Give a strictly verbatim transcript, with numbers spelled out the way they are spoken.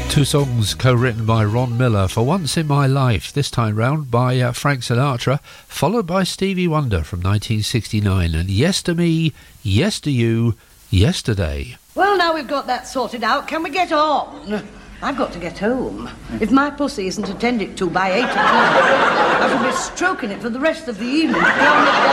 Two songs co-written by Ron Miller, For Once in My Life, this time round by uh, Frank Sinatra, followed by Stevie Wonder from nineteen sixty-nine, and Yes to Me, Yes to You, Yesterday. Well, now we've got that sorted out, can we get on? I've got to get home. If my pussy isn't attended to by eight o'clock, I shall be stroking it for the rest of the evening.